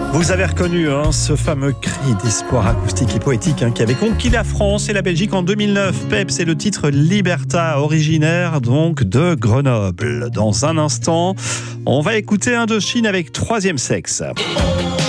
Vous avez reconnu ce fameux cri d'espoir acoustique et poétique qui avait conquis la France et la Belgique en 2009. Pep, c'est le titre Liberta, originaire donc de Grenoble. Dans un instant, on va écouter Indochine avec Troisième Sexe.